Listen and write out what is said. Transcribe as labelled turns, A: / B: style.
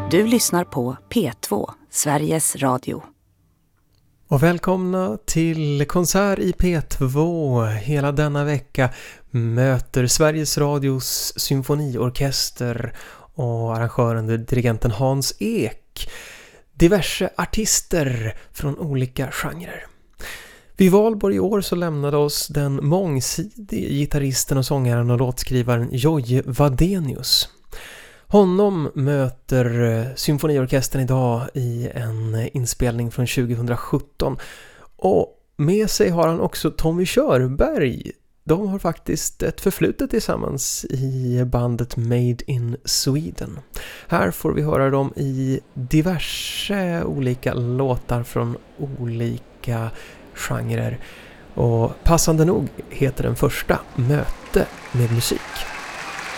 A: Du lyssnar på P2, Sveriges Radio.
B: Och välkomna till konsert i P2. Hela denna vecka möter Sveriges Radios symfoniorkester och arrangören dirigenten Hans Ek diverse artister från olika genrer. Vid valborg i år så lämnade oss den mångsidige gitarristen och sångaren och låtskrivaren Jojje Wadenius. Honom möter symfoniorkestern idag i en inspelning från 2017. Och med sig har han också Tommy Körberg. De har faktiskt ett förflutet tillsammans i bandet Made in Sweden. Här får vi höra dem i diverse olika låtar från olika genrer. Och passande nog heter den första Möte med musik.